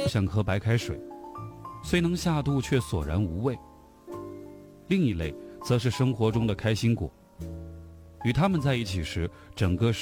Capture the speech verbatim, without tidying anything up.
像喝白开水，虽能下肚却索然无味。另一类则是生活中的开心果，与他们在一起时，整个